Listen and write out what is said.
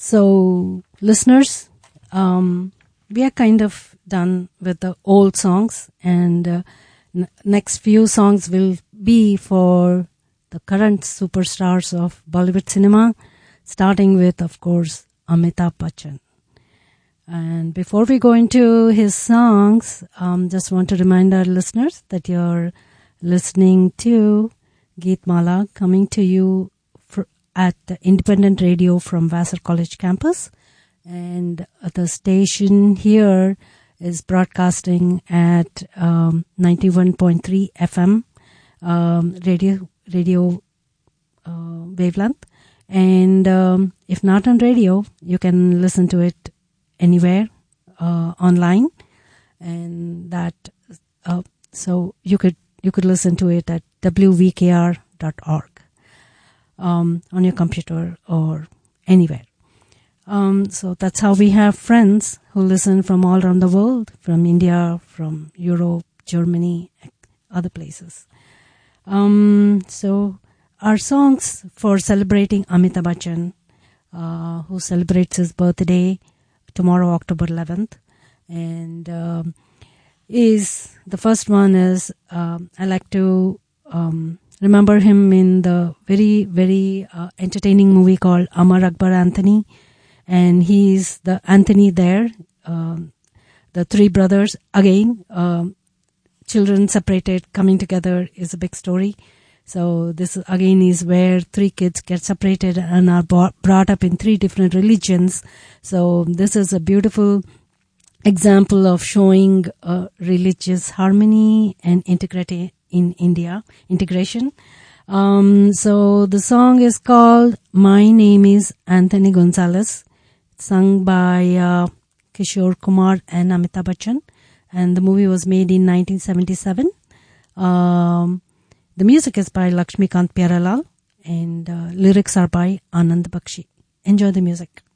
So, listeners, we are kind of done with the old songs, and next few songs will be for the current superstars of Bollywood cinema, starting with, of course, Amitabh Bachchan. And before we go into his songs, just want to remind our listeners that you're listening to Geet Mala coming to you at the Independent Radio from Vassar College campus. And the station here is broadcasting at 91.3 FM radio wavelength. And if not on radio, you can listen to it anywhere online. And that so you could listen to it at wvkr.org on your computer or anywhere. So that's how we have friends who listen from all around the world, from India, from Europe, Germany, other places. So our songs for celebrating Amitabh Bachchan, who celebrates his birthday tomorrow, October 11th. And is the first one is I like to remember him in the very, very entertaining movie called Amar Akbar Anthony. And he's the Anthony there, the three brothers. Again, children separated, coming together is a big story. So this again is where three kids get separated and are brought up in three different religions. So this is a beautiful example of showing religious harmony and integrity in India, integration. So the song is called My Name is Anthony Gonzalez, sung by Kishore Kumar and Amitabh Bachchan, and the movie was made in 1977. The music is by Lakshmikant Pyarelal, and lyrics are by Anand Bakshi. Enjoy the music.